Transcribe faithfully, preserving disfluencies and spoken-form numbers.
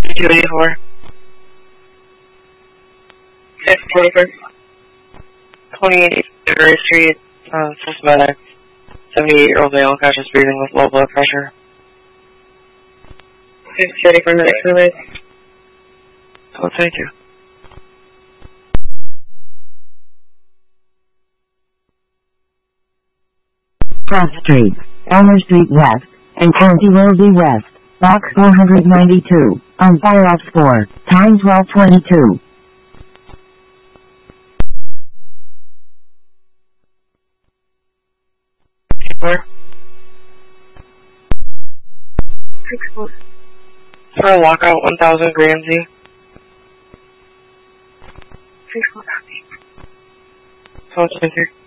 two eighty-four. six forty-four. twenty-eight February Street, uh, suspect. seventy-eight-year-old male, conscious breathing with low blood pressure. six forty-four minutes release. Oh, thank you. Cross Street, Elmer Street West, and County Road West, Box four ninety-two, on Fire Ops four, time twelve twenty-two. Four. Six four. For a walkout, one thousand Granzy. Six four copy. So, thank you.